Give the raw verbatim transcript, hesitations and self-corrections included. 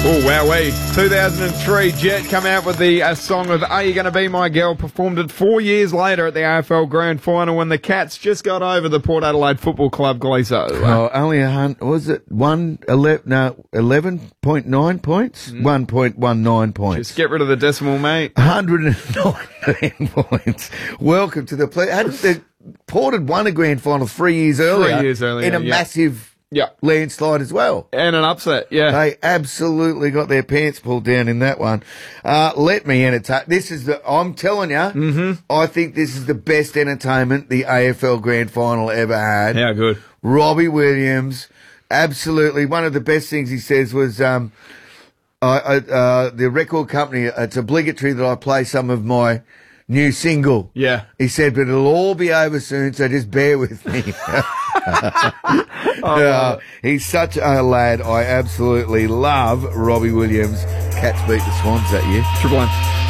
Oh, wowee. two thousand three, Jet come out with the uh, song of Are You Gonna Be My Girl, performed it four years later at the A F L Grand Final when the Cats just got over the Port Adelaide Football Club, Gleeso. Oh, only a hundred, was it one, eleven, no, eleven point nine points? Mm. one point one nine points. Just get rid of the decimal, mate. one hundred nineteen points. Welcome to the play. Hadn't the Port had won a grand final three years earlier. Three years earlier, In a yeah. massive yeah. landslide as well. And an upset, yeah. They absolutely got their pants pulled down in that one. Uh, let me entertain. This is the, I'm telling you, mm-hmm. I think this is the best entertainment the A F L Grand Final ever had. How good. Robbie Williams, absolutely. One of the best things he says was, um, I, I, uh, the record company, it's obligatory that I play some of my new single. Yeah. He said, but it'll all be over soon, so just bear with me. oh, uh, he's such a lad. I absolutely love Robbie Williams. Cats beat the Swans that year. Triple M.